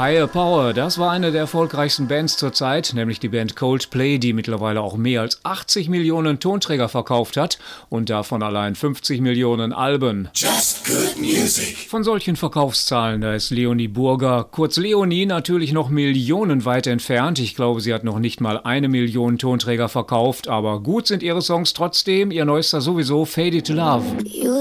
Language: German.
Higher Power, das war eine der erfolgreichsten Bands zur Zeit, nämlich die Band Coldplay, die mittlerweile auch mehr als 80 Millionen Tonträger verkauft hat und davon allein 50 Millionen Alben. Just good music. Von solchen Verkaufszahlen, da ist Leonie Burger, kurz Leonie, natürlich noch millionenweit entfernt. Ich glaube, sie hat noch nicht mal 1 Million Tonträger verkauft, aber gut sind ihre Songs trotzdem, ihr neuester sowieso, Faded to Love. You